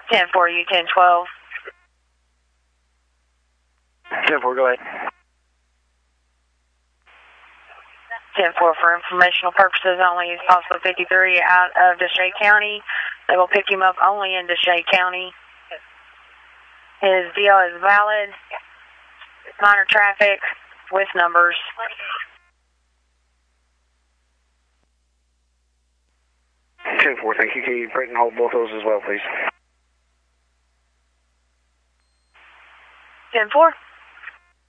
10-4, you 10-12. 10-4, go ahead. 10-4 for informational purposes only. Use possible 53 out of DeShay County. They will pick him up only in DeShay County. His deal is valid. Minor traffic with numbers. 10-4, thank you. Can you print and hold both those as well, please? 10-4.